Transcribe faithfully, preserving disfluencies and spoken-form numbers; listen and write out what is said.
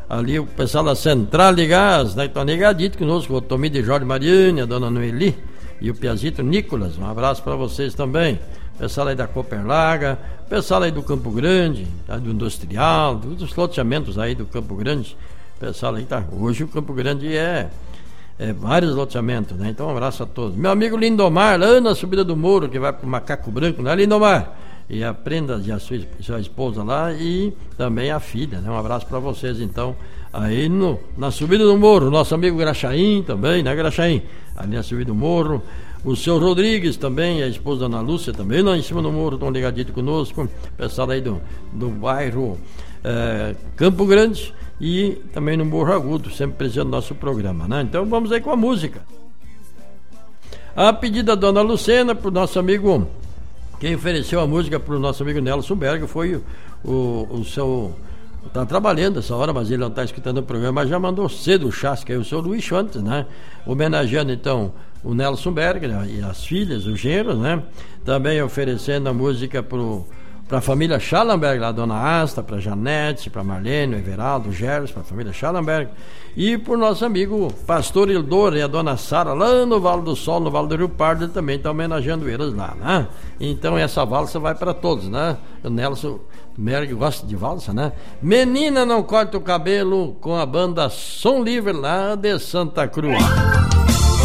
ali o pessoal da Central de Gás, né? Estão ligadito conosco, o Tomi de Jorge Mariane, a dona Noeli e o Piazito Nicolas. Um abraço para vocês também. Pessoal aí da Cooperlaga, pessoal aí do Campo Grande, tá? Do Industrial, dos loteamentos aí do Campo Grande. Pessoal aí tá. Hoje o Campo Grande é, é vários loteamentos, né? Então um abraço a todos. Meu amigo Lindomar, lá na subida do Morro, que vai pro Macaco Branco, né, Lindomar? E a prenda de a sua, sua esposa lá e também a filha, né? Um abraço para vocês então. Aí no, na subida do Morro, nosso amigo Graxaim também, né, Graxaim? Ali na subida do Morro. O seu Rodrigues também, a esposa da Ana Lúcia também, lá em cima do morro, estão ligadinhos conosco. Pessoal aí do, do bairro é, Campo Grande e também no Morro Agudo, sempre presente no nosso programa, né? Então vamos aí com a música. A pedida da Dona Lucena, para o nosso amigo, quem ofereceu a música para o nosso amigo Nelson Berg foi o, o, o seu... Está trabalhando essa hora, mas ele não está escutando o programa, mas já mandou cedo o chasque aí, o seu Luiz Chantes, né? Homenageando então o Nelson Berg, né? E as filhas, os genros, né? Também oferecendo a música para a família Schallenberg, lá a dona Asta, para Janete, para Marlene, o Everaldo, o Gerson, para a família Schallenberg. E por nosso amigo Pastor Ildor e a dona Sara, lá no Vale do Sol, no Vale do Rio Pardo, ele também está homenageando eles lá, né? Então essa valsa vai para todos, né? O Nelson Berg gosta de valsa, né? Menina não corta o cabelo, com a banda Som Livre lá de Santa Cruz.